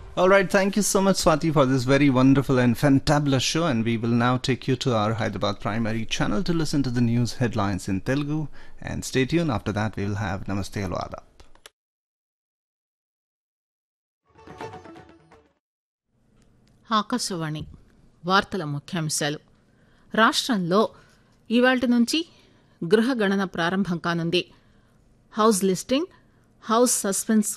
All right, thank you so much, Swati, for this very wonderful and fantabulous show. And we will now take you to our Hyderabad primary channel to listen to the news headlines in Telugu. And stay tuned. After that, we will have Namaste Hello Adab. Akashvani వార్తల ముఖ్యాంశాలు. రాష్ట్రంలో ఇవాళ్టి నుంచి గృహగణన ప్రారంభం కానుంది. House listing, house suspense,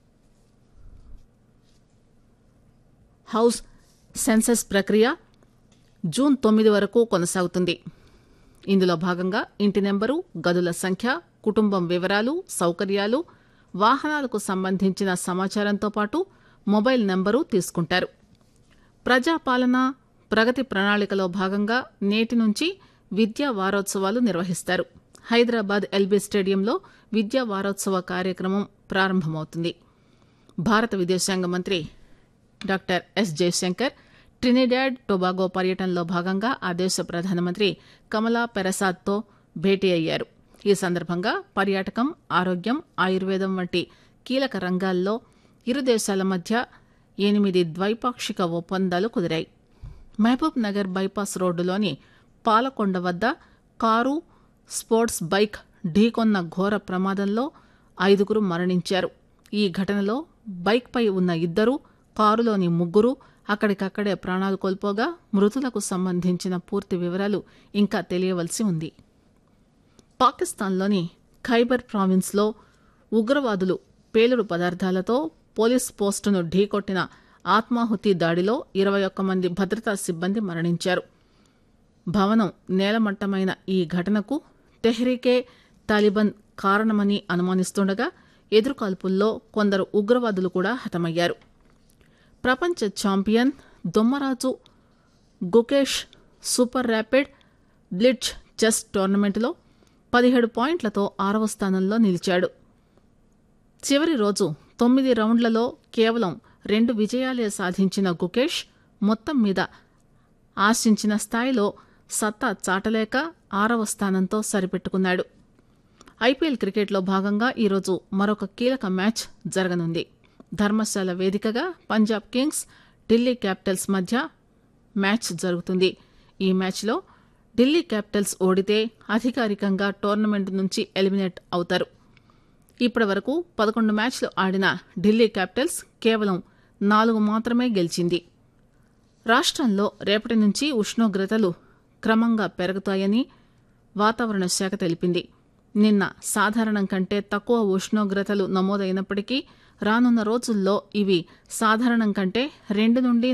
house census ప్రక్రియ June 9 వరకు కొనసాగుతుంది. ఇందులో భాగంగా ఇంటి నెంబరు, గదుల సంఖ్య, కుటుంబం వివరాలు, సౌకర్యాలు, వాహనాలకు సంబంధించిన సమాచారంతో పాటు మొబైల్ నెంబరు తీసుకుంటారు. ప్రజాపాలన ప్రగతి ప్రణాళికలో భాగంగా నేటి నుంచి విద్యా వారోత్సవాలు నిర్వహిస్తారు. హైదరాబాద్ ఎల్బీ స్టేడియంలో విద్యా వారోత్సవ కార్యక్రమం ప్రారంభమవుతుంది. భారత విదేశాంగ మంత్రి doctor yes Jayashankar Trinidad Tobago పర్యటనలో భాగంగా ఆ దేశ ప్రధానమంత్రి కమలా పెరసాద్తో భేటీ అయ్యారు. ఈ సందర్భంగా పర్యాటకం, ఆరోగ్యం, ఆయుర్వేదం వంటి కీలక రంగాల్లో ఇరు దేశాల మధ్య 8 ద్వైపాక్షిక ఒప్పందాలు కుదిరాయి. మహబూబ్ నగర్ బైపాస్ రోడ్డులోని పాలకొండ వద్ద కారు, స్పోర్ట్స్ బైక్ ఢీకొన్న ఘోర ప్రమాదంలో 5 మరణించారు. ఈ ఘటనలో బైక్పై ఉన్న 2, కారులోని 3 అక్కడికక్కడే ప్రాణాలు కోల్పోగా మృతులకు సంబంధించిన పూర్తి వివరాలు ఇంకా తెలియవలసి ఉంది. పాకిస్తాన్లోని ఖైబర్ ప్రావిన్స్లో ఉగ్రవాదులు పేలుడు పదార్థాలతో పోలీస్ పోస్టును ఢీకొట్టిన ఆత్మాహుతి దాడిలో 21 మంది భద్రతా సిబ్బంది మరణించారు. భవనం నేలమట్టమైన ఈ ఘటనకు తెహ్రీకే తాలిబాన్ కారణమని అనుమానిస్తుండగా ఎదురుకాల్పుల్లో కొందరు ఉగ్రవాదులు కూడా హతమయ్యారు. ప్రపంచ champion Dommaraju Gukesh super rapid blitz chess టోర్నమెంటులో 17 పాయింట్లతో 6వ స్థానంలో నిలిచాడు. చివరి రోజు 9 రౌండ్లలో కేవలం 2 విజయాలే సాధించిన గుకేష్ మొత్తం మీద ఆశించిన స్థాయిలో సత్తా చాటలేక 6వ స్థానంతో సరిపెట్టుకున్నాడు. ఐపీఎల్ క్రికెట్లో భాగంగా ఈరోజు మరొక కీలక మ్యాచ్ జరగనుంది. ధర్మశాల వేదికగా పంజాబ్ కింగ్స్, ఢిల్లీ క్యాపిటల్స్ మధ్య మ్యాచ్ జరుగుతుంది. ఈ మ్యాచ్లో ఢిల్లీ క్యాపిటల్స్ ఓడితే అధికారికంగా టోర్నమెంట్ నుంచి ఎలిమినేట్ అవుతారు. ఇప్పటి వరకు 11 మ్యాచ్లు ఆడిన ఢిల్లీ క్యాపిటల్స్ కేవలం 4 మాత్రమే గెలిచింది. రాష్ట్రంలో రేపటి నుంచి ఉష్ణోగ్రతలు క్రమంగా పెరుగుతాయని వాతావరణ శాఖ తెలిపింది. నిన్న సాధారణం కంటే తక్కువ ఉష్ణోగ్రతలు నమోదైనప్పటికీ రానున్న రోజుల్లో ఇవి సాధారణం కంటే 2 నుండి